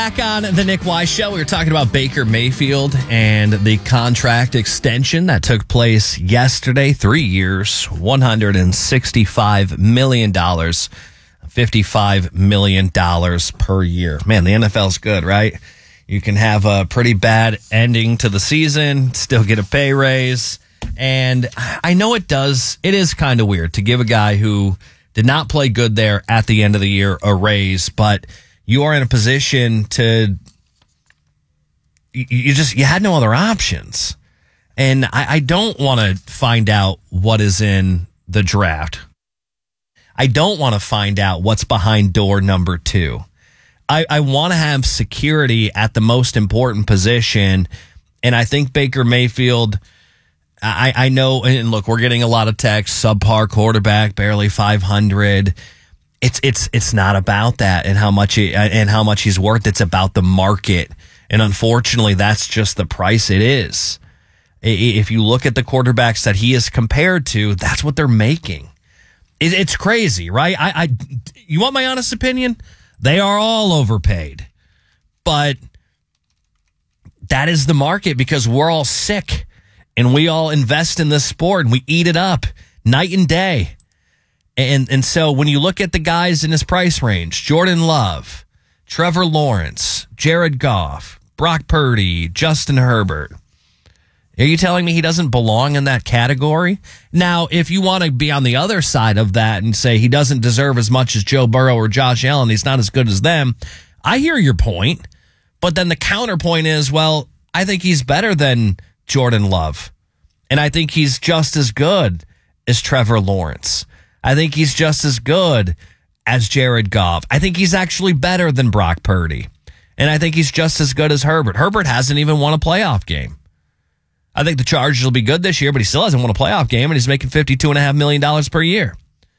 Back on the Nick Wise Show, we were talking about Baker Mayfield and the contract extension that took place yesterday. 3 years, $165 million, $55 million per year. Man, the NFL's good, right? You can have a pretty bad ending to the season, still get a pay raise. And I know it is kind of weird to give a guy who did not play good there at the end of the year a raise, but you are in a position to, you had no other options. And I don't want to find out what is in the draft. I don't want to find out what's behind door number 2. I want to have security at the most important position. And I think Baker Mayfield, I know, and look, we're getting a lot of texts, subpar quarterback, barely 500. It's not about that and how much he's worth. It's about the market. And unfortunately, that's just the price it is. If you look at the quarterbacks that he is compared to, that's what they're making. It's crazy, right? You want my honest opinion? They are all overpaid. But that is the market because we're all sick and we all invest in this sport and we eat it up night and day. And so when you look at the guys in his price range, Jordan Love, Trevor Lawrence, Jared Goff, Brock Purdy, Justin Herbert, are you telling me he doesn't belong in that category? Now, if you want to be on the other side of that and say he doesn't deserve as much as Joe Burrow or Josh Allen, he's not as good as them, I hear your point. But then the counterpoint is, well, I think he's better than Jordan Love. And I think he's just as good as Trevor Lawrence. I think he's just as good as Jared Goff. I think he's actually better than Brock Purdy. And I think he's just as good as Herbert. Herbert hasn't even won a playoff game. I think the Chargers will be good this year, but he still hasn't won a playoff game, and he's making $52.5 million per year.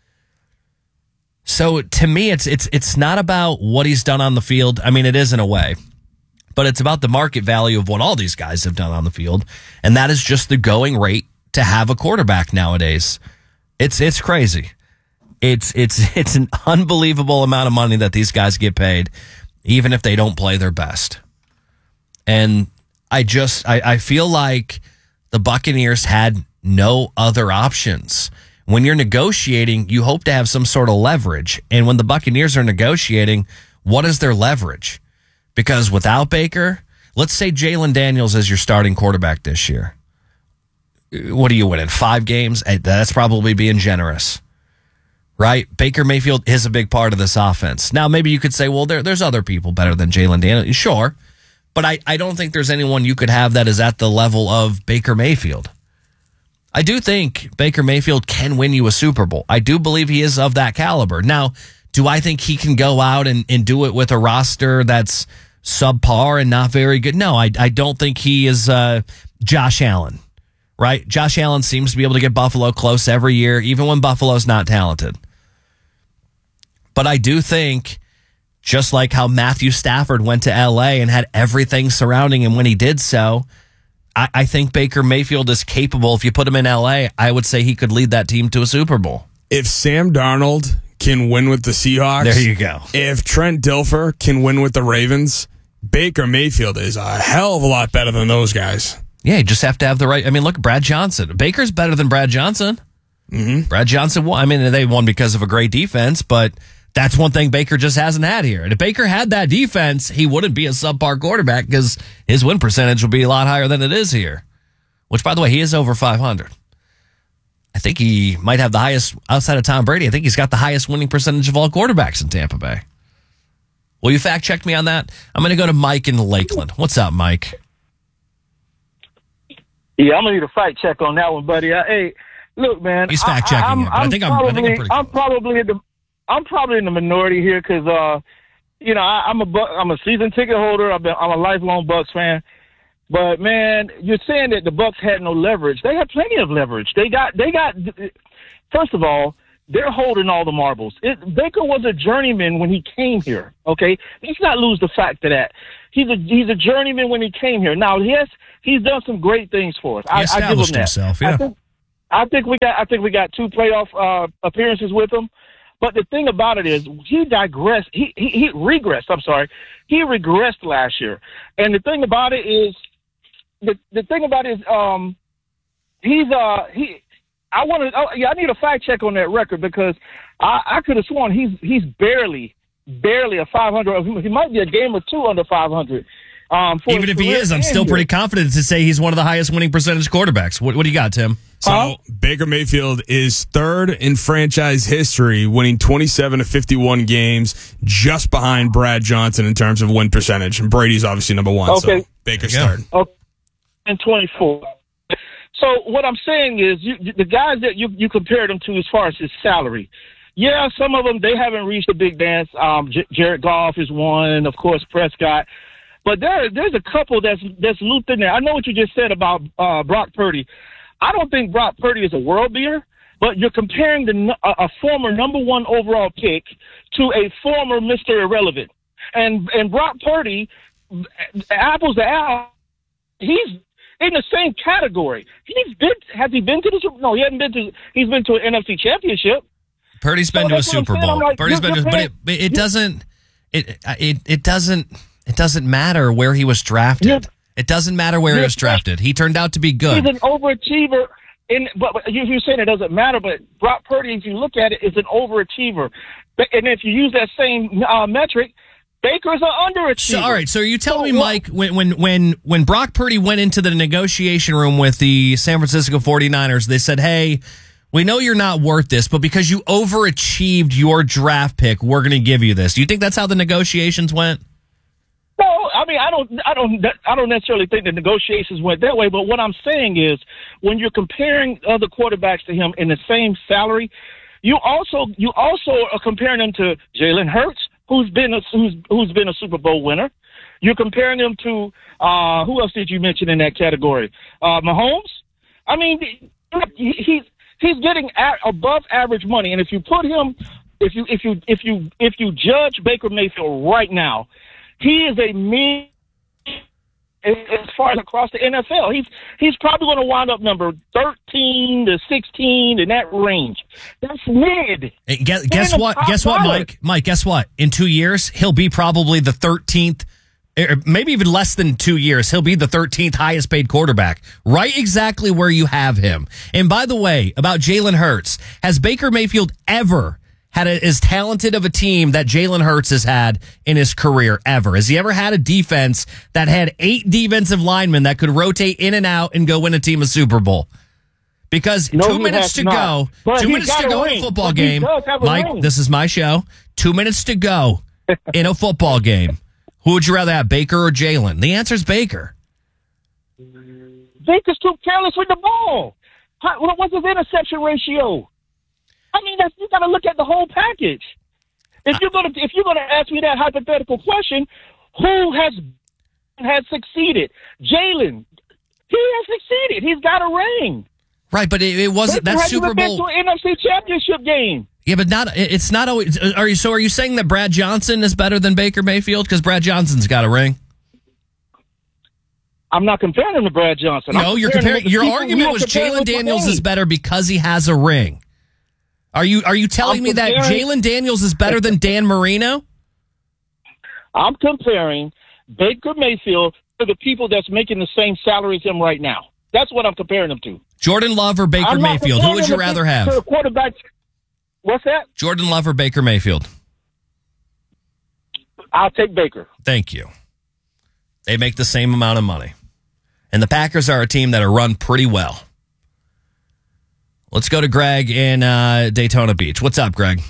So to me, it's not about what he's done on the field. I mean, it is in a way, but it's about the market value of what all these guys have done on the field, and that is just the going rate to have a quarterback nowadays. It's crazy. It's an unbelievable amount of money that these guys get paid, even if they don't play their best. And I feel like the Buccaneers had no other options. When you're negotiating, you hope to have some sort of leverage. And when the Buccaneers are negotiating, what is their leverage? Because without Baker, let's say Jalen Daniels is your starting quarterback this year. What are you winning? 5 games? That's probably being generous, right? Baker Mayfield is a big part of this offense. Now, maybe you could say, well, there's other people better than Jalen Daniels. Sure. But I don't think there's anyone you could have that is at the level of Baker Mayfield. I do think Baker Mayfield can win you a Super Bowl. I do believe he is of that caliber. Now, do I think he can go out and do it with a roster that's subpar and not very good? No, I don't think he is Josh Allen, right? Josh Allen seems to be able to get Buffalo close every year, even when Buffalo's not talented. But I do think, just like how Matthew Stafford went to L.A. and had everything surrounding him when he did so, I think Baker Mayfield is capable. If you put him in L.A., I would say he could lead that team to a Super Bowl. If Sam Darnold can win with the Seahawks, there you go. If Trent Dilfer can win with the Ravens, Baker Mayfield is a hell of a lot better than those guys. Yeah, you just have to have the right. I mean, look, Brad Johnson. Baker's better than Brad Johnson. Mm-hmm. Brad Johnson won. I mean, they won because of a great defense, but that's one thing Baker just hasn't had here. And if Baker had that defense, he wouldn't be a subpar quarterback because his win percentage would be a lot higher than it is here. Which, by the way, he is over 500. I think he might have the highest, outside of Tom Brady, I think he's got the highest winning percentage of all quarterbacks in Tampa Bay. Will you fact check me on that? I'm going to go to Mike in Lakeland. What's up, Mike? Yeah, I'm going to need a fact check on that one, buddy. Hey, look, man. He's fact checking it, but I think I'm pretty good. I'm probably in the minority here because, I'm a season ticket holder. I'm a lifelong Bucks fan. But man, you're saying that the Bucks had no leverage. They had plenty of leverage. They got. First of all, they're holding all the marbles. Baker was a journeyman when he came here. Okay, let's not lose the fact of that. He's a journeyman when he came here. Now, yes, he's done some great things for us. I give him that. Himself, yeah. I think we got 2 playoff appearances with him. But the thing about it is, he digressed. He regressed. I'm sorry, he regressed last year. And the thing about it is, I need a fact check on that record because I could have sworn he's barely a 500. He might be a game or two under 500. Even if he is, I'm still pretty confident to say he's one of the highest winning percentage quarterbacks. What do you got, Tim? So Baker Mayfield is third in franchise history, winning 27 of 51 games, just behind Brad Johnson in terms of win percentage. And Brady's obviously number one. Okay. So Baker's third. Okay. And 24. So what I'm saying is, the guys that you compared him to as far as his salary, yeah, some of them, they haven't reached the big dance. Jared Goff is one, of course, Prescott. But there's a couple that's looped in there. I know what you just said about Brock Purdy. I don't think Brock Purdy is a world beater, but you're comparing a former number one overall pick to a former Mr. Irrelevant. And Brock Purdy, apples to apples, he's in the same category. Has he been to the Super? No, he hasn't been to. He's been to an NFC Championship. Purdy's been to a Super Bowl. Like, Purdy's been to, but it doesn't. It doesn't matter where he was drafted. Yeah. It doesn't matter where he was drafted. He turned out to be good. He's an overachiever. But you're saying it doesn't matter, but Brock Purdy, if you look at it, is an overachiever. And if you use that same metric, Baker's an underachiever. So, all right. So are you telling me, Mike, when Brock Purdy went into the negotiation room with the San Francisco 49ers, they said, hey, we know you're not worth this, but because you overachieved your draft pick, we're going to give you this. Do you think that's how the negotiations went? No, I mean, I don't necessarily think the negotiations went that way. But what I'm saying is, when you're comparing other quarterbacks to him in the same salary, you also are comparing him to Jalen Hurts, who's been a Super Bowl winner. You're comparing him to who else did you mention in that category? Mahomes. I mean, he's getting above average money, and if you put him, if you judge Baker Mayfield right now, he is a mid as far as across the NFL. He's probably going to wind up number 13 to 16 in that range. That's mid. Hey, guess what? Guess what, Mike? Mike, guess what? In 2 years, he'll be probably the 13th, or maybe even less than 2 years. He'll be the 13th highest paid quarterback. Right exactly where you have him. And by the way, about Jalen Hurts, has Baker Mayfield ever had as talented of a team that Jalen Hurts has had in his career ever? Has he ever had a defense that had 8 defensive linemen that could rotate in and out and go win a team a Super Bowl? Because 2 minutes to go, 2 minutes to go in a football game. Mike, this is my show. 2 minutes to go in a football game. Who would you rather have, Baker or Jalen? The answer is Baker. Baker's too careless with the ball. What's his interception ratio? I mean, you got to look at the whole package. If you're gonna ask me that hypothetical question, who has succeeded? Jalen. He has succeeded. He's got a ring. Right, but it wasn't that Super Bowl. To an NFC Championship game. Yeah, but it's not always. Are you saying that Brad Johnson is better than Baker Mayfield because Brad Johnson's got a ring? I'm not comparing him to Brad Johnson. No, you're comparing. Your argument was Jalen Daniels is better because he has a ring. Are you telling me that Jalen Daniels is better than Dan Marino? I'm comparing Baker Mayfield to the people that's making the same salary as him right now. That's what I'm comparing him to. Jordan Love or Baker Mayfield? Who would you rather have? Quarterback. What's that? Jordan Love or Baker Mayfield? I'll take Baker. Thank you. They make the same amount of money. And the Packers are a team that are run pretty well. Let's go to Greg in Daytona Beach. What's up, Greg?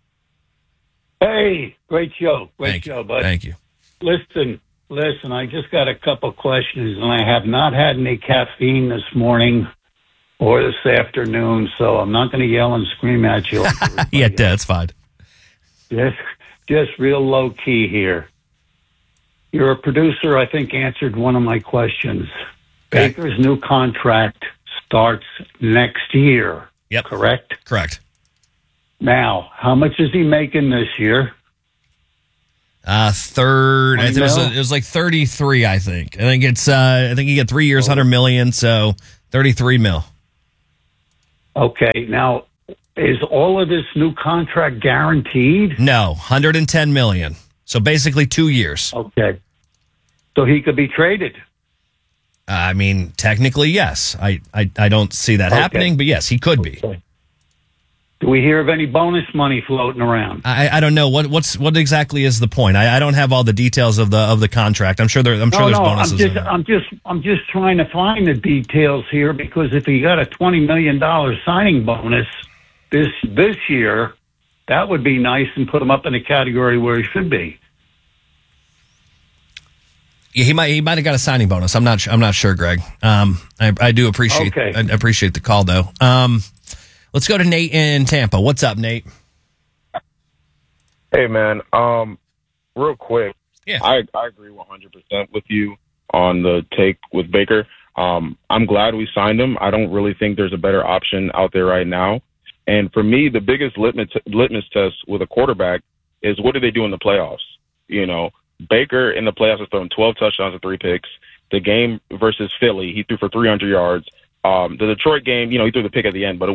Hey, great show. Great show, bud. Thank you. Listen, I just got a couple questions, and I have not had any caffeine this morning or this afternoon, so I'm not going to yell and scream at you. Yeah, that's fine. Just real low key here. Your producer, I think, answered one of my questions. Okay. Baker's new contract starts next year. Yep. Correct? Correct. Now, how much is he making this year? Third. I think it was like 33. I think he got 3 years, $100 million, so 33 mil. Okay. Now, Is all of this new contract guaranteed? No, $110 million. So basically 2 years. Okay. So he could be traded. I mean, technically, yes. I don't see that happening, but yes, he could be. Okay. Do we hear of any bonus money floating around? I don't know what exactly is the point. I don't have all the details of the contract. I'm sure there's bonuses. I'm just trying to find the details here, because if he got a $20 million signing bonus this year, that would be nice and put him up in a category where he should be. Yeah, he might have got a signing bonus. I'm not sure, Greg. I do appreciate I appreciate the call though. Let's go to Nate in Tampa. What's up, Nate? Hey, man. Real quick. Yeah. I agree 100% with you on the take with Baker. I'm glad we signed him. I don't really think there's a better option out there right now. And for me, the biggest litmus test with a quarterback is what do they do in the playoffs? You know, Baker in the playoffs has thrown 12 touchdowns and 3 picks. The game versus Philly, he threw for 300 yards. The Detroit game, you know, he threw the pick at the end, but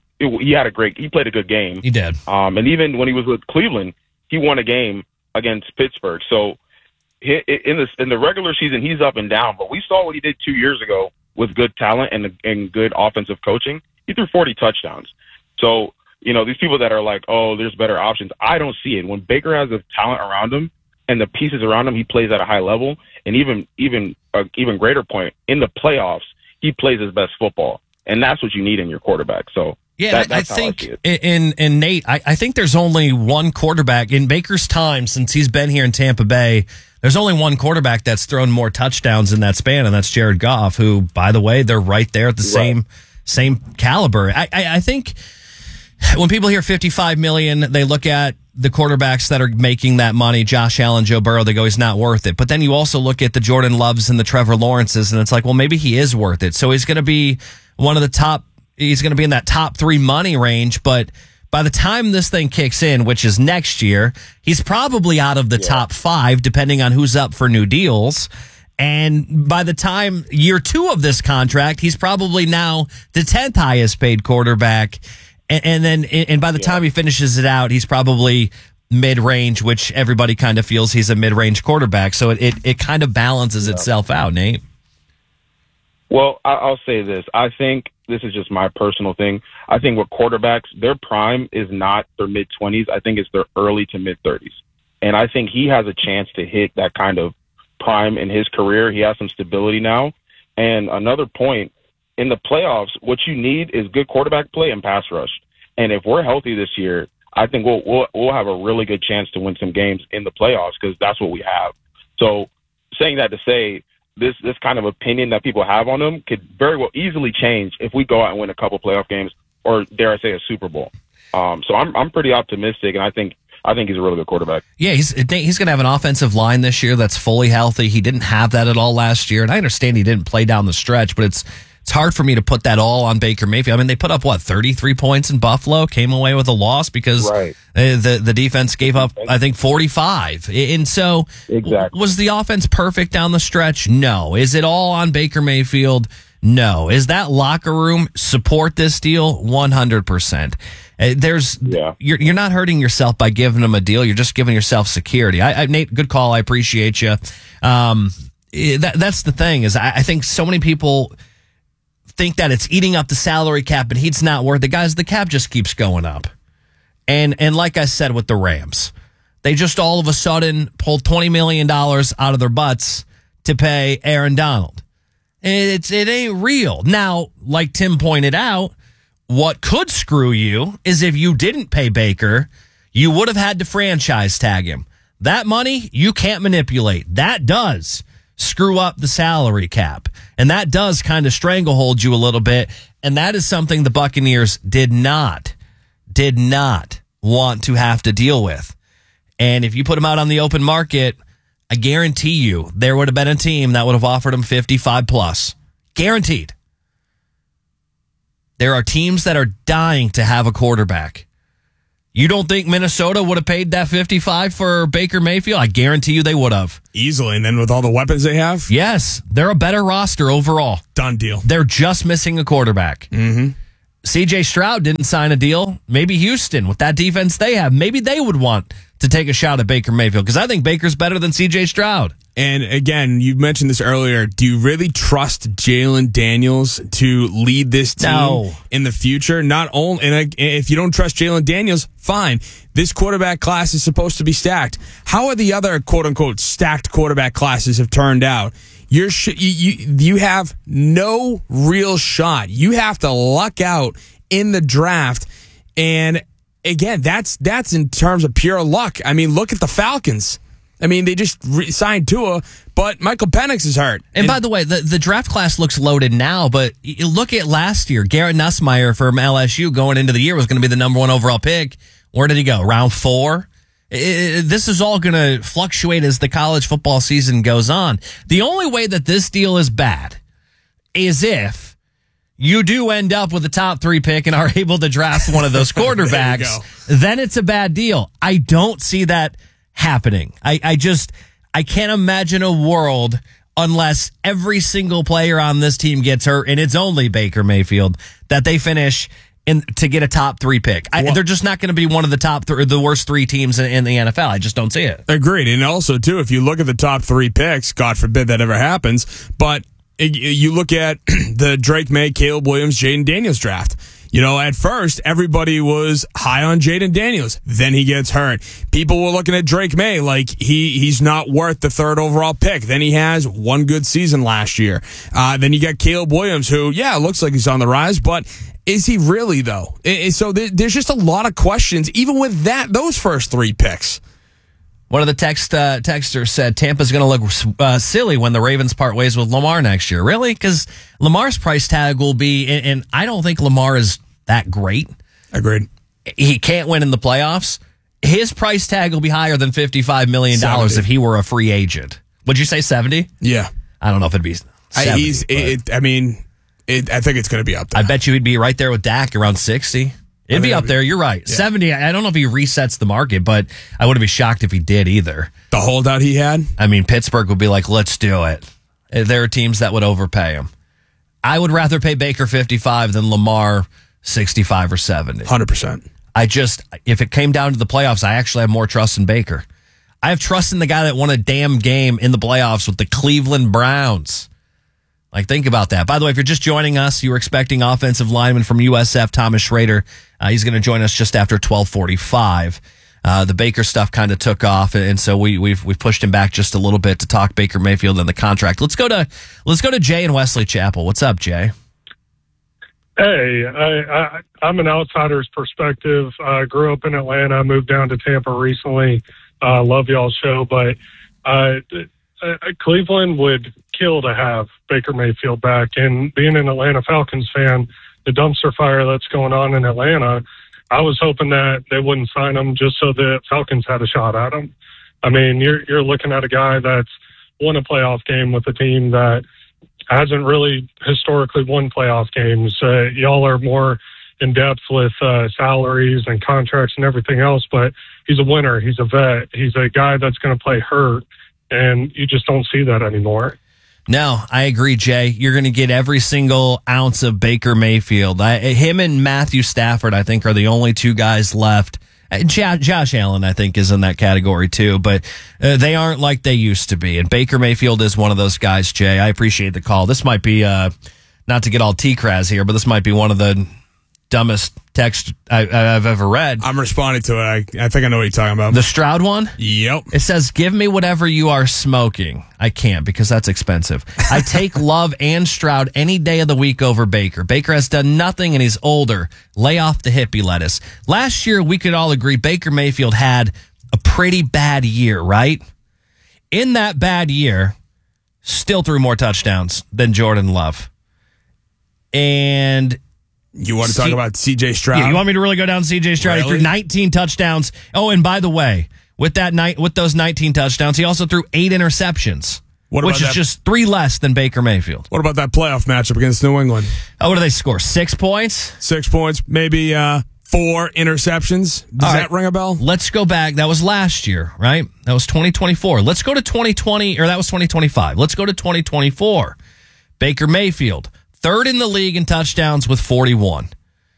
he played a good game. He did. And even when he was with Cleveland, he won a game against Pittsburgh. So in the regular season, he's up and down, but we saw what he did 2 years ago with good talent and good offensive coaching. He threw 40 touchdowns. So, you know, these people that are like, oh, there's better options. I don't see it. When Baker has the talent around him and the pieces around him, he plays at a high level. And even greater point, in the playoffs, he plays his best football, and that's what you need in your quarterback. So yeah, I think in Nate, I think there's only one quarterback in Baker's time since he's been here in Tampa Bay. There's only one quarterback that's thrown more touchdowns in that span, and that's Jared Goff, who, by the way, they're right there at the same caliber. I think when people hear $55 million, they look at the quarterbacks that are making that money, Josh Allen, Joe Burrow, they go, he's not worth it. But then you also look at the Jordan Loves and the Trevor Lawrences, and it's like, well, maybe he is worth it. So he's going to be he's going to be in that top 3 money range. But by the time this thing kicks in, which is next year, he's probably out of the top 5, depending on who's up for new deals. And by the time year 2 of this contract, he's probably now the 10th highest paid quarterback. And then by the time he finishes it out, he's probably mid-range, which everybody kind of feels he's a mid-range quarterback. So it kind of balances itself out, Nate. Well, I'll say this. I think this is just my personal thing. I think with quarterbacks, their prime is not their mid-20s. I think it's their early to mid-30s. And I think he has a chance to hit that kind of prime in his career. He has some stability now. And another point, in the playoffs, what you need is good quarterback play and pass rush. And if we're healthy this year, I think we'll have a really good chance to win some games in the playoffs, because that's what we have. So saying that to say, this kind of opinion that people have on him could very well easily change if we go out and win a couple playoff games, or dare I say a Super Bowl. So I'm pretty optimistic, and I think he's a really good quarterback. Yeah, he's going to have an offensive line this year that's fully healthy. He didn't have that at all last year, and I understand he didn't play down the stretch, but it's hard for me to put that all on Baker Mayfield. I mean, they put up, 33 points in Buffalo, came away with a loss because the defense gave up, I think, 45. And so was the offense perfect down the stretch? No. Is it all on Baker Mayfield? No. Is that locker room support this deal? 100%. You're not hurting yourself by giving them a deal. You're just giving yourself security. Nate, good call. I appreciate you. That's the thing is I think so many people think that it's eating up the salary cap, and he's not worth it. Guys, the cap just keeps going up. And like I said with the Rams, they just all of a sudden pulled $20 million out of their butts to pay Aaron Donald. It ain't real. Now, like Tim pointed out, what could screw you is if you didn't pay Baker, you would have had to franchise tag him. That money you can't manipulate. That does screw up the salary cap. And that does kind of stranglehold you a little bit. And that is something the Buccaneers did not want to have to deal with. And if you put him out on the open market, I guarantee you there would have been a team that would have offered him 55 plus. Guaranteed. There are teams that are dying to have a quarterback. You don't think Minnesota would have paid that 55 for Baker Mayfield? I guarantee you they would have. Easily. And then with all the weapons they have? Yes. They're a better roster overall. Done deal. They're just missing a quarterback. Mm-hmm. CJ Stroud didn't sign a deal. Maybe Houston, with that defense they have, maybe they would want to take a shot at Baker Mayfield because I think Baker's better than CJ Stroud. And again, you mentioned this earlier. Do you really trust Jalen Daniels to lead this team in the future? Not only, and if you don't trust Jalen Daniels, fine. This quarterback class is supposed to be stacked. How are the other quote unquote stacked quarterback classes have turned out? You have no real shot. You have to luck out in the draft. And again, that's in terms of pure luck. I mean, look at the Falcons. I mean, they just signed Tua, but Michael Penix is hurt. And by the way, the draft class looks loaded now, but you look at last year. Garrett Nussmeier from LSU going into the year was going to be the number 1 overall pick. Where did he go? Round 4? This is all going to fluctuate as the college football season goes on. The only way that this deal is bad is if you do end up with a top 3 pick and are able to draft one of those quarterbacks, then it's a bad deal. I don't see that happening. I can't imagine a world unless every single player on this team gets hurt, and it's only Baker Mayfield, that they finish to get a top 3 pick. They're just not going to be one of the top the worst 3 teams in the NFL. I just don't see it. Agreed. And also, too, if you look at the top 3 picks, God forbid that ever happens, but you look at the Drake May, Caleb Williams, Jaden Daniels draft. You know, at first, everybody was high on Jaden Daniels. Then he gets hurt. People were looking at Drake May like he's not worth the 3rd overall pick. Then he has one good season last year. Then you got Caleb Williams, who, looks like he's on the rise, but is he really, though? So there's just a lot of questions, even with those first 3 picks. One of the texters said Tampa's going to look silly when the Ravens part ways with Lamar next year. Really? Because Lamar's price tag will be, and I don't think Lamar is that great. Agreed. He can't win in the playoffs. His price tag will be higher than $55 million if he were a free agent. Would you say 70? Yeah. I don't know if it'd be 70. I think it's going to be up there. I bet you he'd be right there with Dak around 60. It'd be up there. You're right. Yeah. 70, I don't know if he resets the market, but I wouldn't be shocked if he did either. The holdout he had? I mean, Pittsburgh would be like, let's do it. There are teams that would overpay him. I would rather pay Baker 55 than Lamar 65 or 70. 100%. If it came down to the playoffs, I actually have more trust in Baker. I have trust in the guy that won a damn game in the playoffs with the Cleveland Browns. Like, think about that. By the way, if you're just joining us, you were expecting offensive lineman from USF, Thomas Schrader. He's going to join us just after 12:45. The Baker stuff kind of took off, and so we've pushed him back just a little bit to talk Baker Mayfield and the contract. Let's go to Jay in Wesley Chapel. What's up, Jay? Hey, I'm an outsider's perspective. I grew up in Atlanta, moved down to Tampa recently. Love y'all's show, but Cleveland would kill to have Baker Mayfield back. And being an Atlanta Falcons fan, the dumpster fire that's going on in Atlanta, I was hoping that they wouldn't sign him just so the Falcons had a shot at him. I mean, you're looking at a guy that's won a playoff game with a team that hasn't really historically won playoff games. Y'all are more in depth with salaries and contracts and everything else, but he's a winner. He's a vet. He's a guy that's going to play hurt, and you just don't see that anymore. No, I agree, Jay. You're going to get every single ounce of Baker Mayfield. Him and Matthew Stafford, I think, are the only 2 guys left. Josh Allen, I think, is in that category too, but they aren't like they used to be. And Baker Mayfield is one of those guys, Jay. I appreciate the call. This might be, not to get all T-Kraz here, but this might be one of the dumbest text I've ever read. I'm responding to it. I think I know what you're talking about. The Stroud one? Yep. It says, give me whatever you are smoking. I can't because that's expensive. I take Love and Stroud any day of the week over Baker. Baker has done nothing and he's older. Lay off the hippie lettuce. Last year, we could all agree Baker Mayfield had a pretty bad year, right? In that bad year, still threw more touchdowns than Jordan Love. And you want to talk about C.J. Stroud? Yeah, you want me to really go down C.J. Stroud? Really? He threw 19 touchdowns. Oh, and by the way, with those 19 touchdowns, he also threw 8 interceptions, which is just 3 less than Baker Mayfield. What about that playoff matchup against New England? Oh, what did they score? 6 points? 6 points, maybe 4 interceptions. Does that ring a bell? Let's go back. That was last year, right? That was 2024. Let's go to 2020, or that was 2025. Let's go to 2024. Baker Mayfield, 3rd in the league in touchdowns with 41.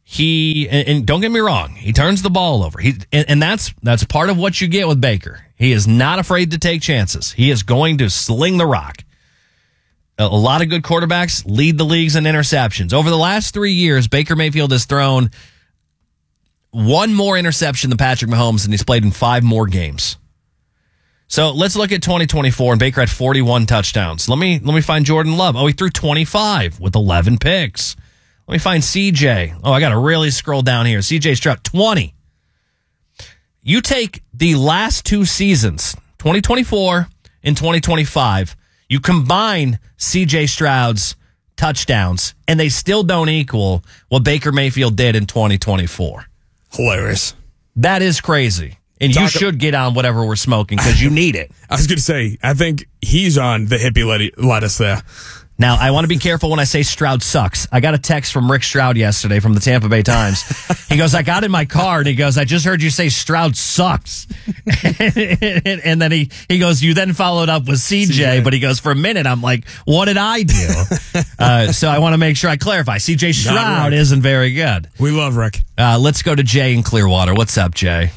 and don't get me wrong, he turns the ball over. And that's part of what you get with Baker. He is not afraid to take chances. He is going to sling the rock. A lot of good quarterbacks lead the leagues in interceptions. Over the last 3 years, Baker Mayfield has thrown one more interception than Patrick Mahomes, and he's played in 5 more games. So let's look at 2024, and Baker had 41 touchdowns. Let me find Jordan Love. Oh, he threw 25 with 11 picks. Let me find CJ. Oh, I got to really scroll down here. CJ Stroud, 20. You take the last 2 seasons, 2024 and 2025, you combine CJ Stroud's touchdowns, and they still don't equal what Baker Mayfield did in 2024. Hilarious. That is crazy. And you should get on whatever we're smoking because you need it. I was going to say, I think he's on the hippie lettuce there. Now, I want to be careful when I say Stroud sucks. I got a text from Rick Stroud yesterday from the Tampa Bay Times. He goes, I got in my car, and he goes, I just heard you say Stroud sucks. And then he goes, you then followed up with CJ, but he goes, for a minute, I'm like, what did I do? So I want to make sure I clarify. CJ Stroud isn't very good. We love Rick. Let's go to Jay in Clearwater. What's up, Jay?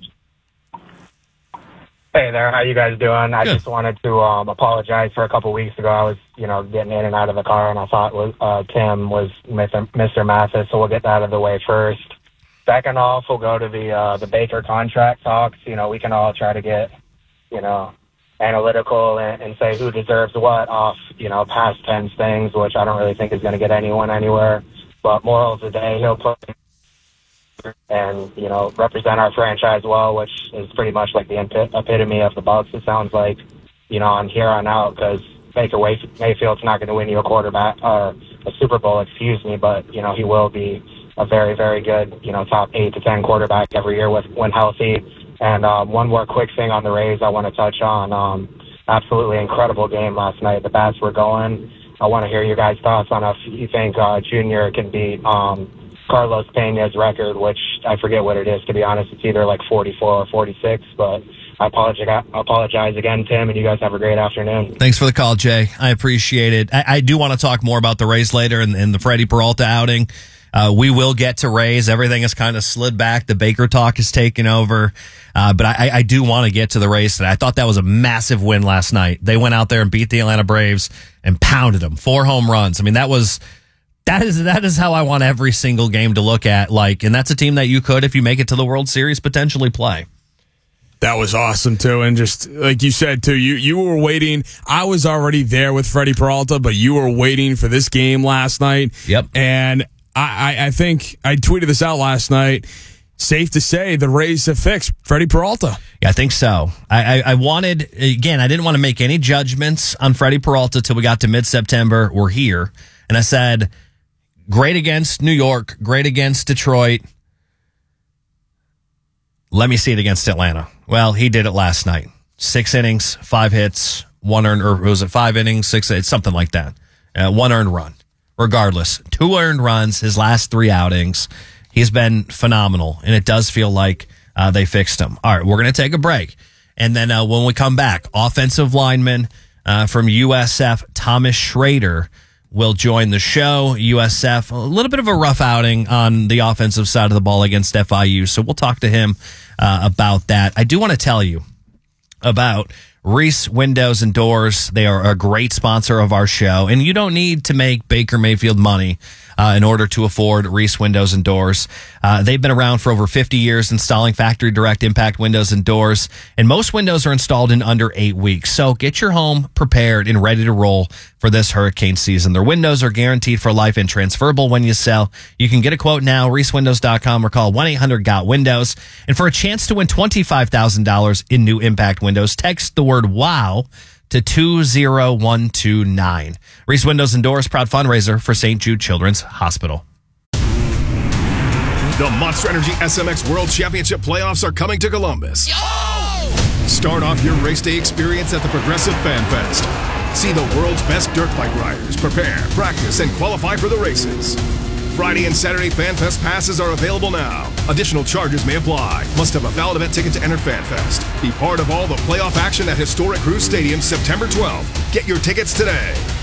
Hey there, how you guys doing? I just wanted to apologize for a couple weeks ago. I was, getting in and out of the car, and I thought Tim was Mr. Mathis, so we'll get that out of the way first. Second off, we'll go to the Baker contract talks. We can all try to get, analytical and say who deserves what off, past tense things, which I don't really think is going to get anyone anywhere. But moral of the day, he'll put and represent our franchise well, which is pretty much like the epitome of the Bucs. It sounds like on here on out, because Baker Mayfield's not going to win you a quarterback or a Super Bowl, but he will be a very, very good top 8 to 10 quarterback every year when healthy. And one more quick thing on the Rays I want to touch on. Absolutely incredible game last night. The bats were going. I want to hear your guys' thoughts on if you think Junior can beat Carlos Pena's record, which I forget what it is, to be honest. It's either like 44 or 46, but I apologize again, Tim, and you guys have a great afternoon. Thanks for the call, Jay. I appreciate it. I do want to talk more about the Rays later and the Freddie Peralta outing. We will get to Rays. Everything has kind of slid back. The Baker talk has taken over. But I do want to get to the Rays today. I thought that was a massive win last night. They went out there and beat the Atlanta Braves and pounded them. 4 home runs. I mean, that is how I want every single game to look at. And that's a team that you could, if you make it to the World Series, potentially play. That was awesome, too. And just like you said, too, you were waiting. I was already there with Freddie Peralta, but you were waiting for this game last night. Yep. And I think I tweeted this out last night. Safe to say the Rays have fixed Freddie Peralta. Yeah, I think so. I didn't want to make any judgments on Freddie Peralta till we got to mid-September. We're here. And I said, great against New York, great against Detroit. Let me see it against Atlanta. Well, he did it last night. 6 innings, 5 hits, 1 earned, or was it 5 innings, 6 hits, something like that. 1 earned run. Regardless, 2 earned runs his last 3 outings. He's been phenomenal, and it does feel like they fixed him. All right, we're going to take a break. And then when we come back, offensive lineman from USF, Thomas Schrader, will join the show. USF, a little bit of a rough outing on the offensive side of the ball against FIU, so we'll talk to him about that. I do want to tell you about Reese Windows and Doors. They are a great sponsor of our show, and you don't need to make Baker Mayfield money in order to afford Reese Windows and Doors. They've been around for over 50 years installing factory direct impact windows and doors, and most windows are installed in under 8 weeks. So get your home prepared and ready to roll for this hurricane season. Their windows are guaranteed for life and transferable when you sell. You can get a quote now, reesewindows.com, or call 1-800-GOT-WINDOWS. And for a chance to win $25,000 in new impact windows, text the word WOW to 20129. Reese Windows and Doors, proud fundraiser for St. Jude Children's Hospital. The Monster Energy SMX World Championship playoffs are coming to Columbus. Yo! Start off your race day experience at the Progressive Fan Fest. See the world's best dirt bike riders prepare, practice, and qualify for the races. Friday and Saturday Fan Fest passes are available now. Additional charges may apply. Must have a valid event ticket to enter Fan Fest. Be part of all the playoff action at historic Cruise Stadium September 12th. Get your tickets today.